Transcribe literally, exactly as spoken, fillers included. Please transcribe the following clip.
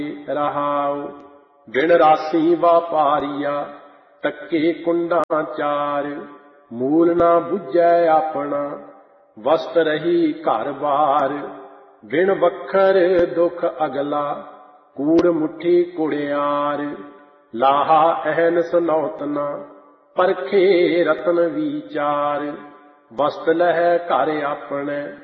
ਰਹਾਉ। ਬਿਨ ਰਾਸੀ ਵਾਪਾਰੀਆ ਤੱਕੇ ਕੁੰਡਾਂ ਚਾਰ, ਮੂਲ ਨਾ ਬੁੱਝੈ ਆਪਣਾ ਵਸਤ ਰਹੀ ਘਰ ਬਾਰ। ਬਿਨ ਵੱਖਰ ਦੁਖ ਅਗਲਾ ਕੂੜ ਮੁੱਠੀ ਕੁੜਿਆਰ, ਲਾਹਾ ਅਹਨਸ ਨੌਤਨਾ ਪਰਖੇ ਰਤਨ ਵਿਚਾਰ। ਵਸਤ ਲਹੈ ਘਰ ਆਪਣੇ